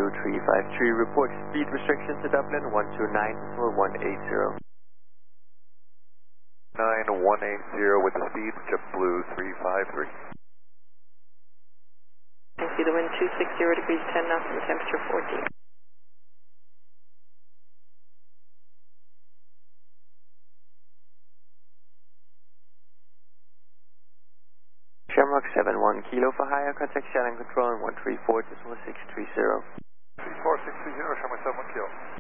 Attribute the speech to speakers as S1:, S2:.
S1: 353. Report speed restrictions to Dublin 129
S2: 9180 with the speed, JetBlue 353.
S3: I see the wind 260 degrees 10 knots and the temperature 14.
S1: Shamrock 71 Kilo for higher, contact Shannon Control 134.630.
S2: 34630, Shamrock 71 Kilo.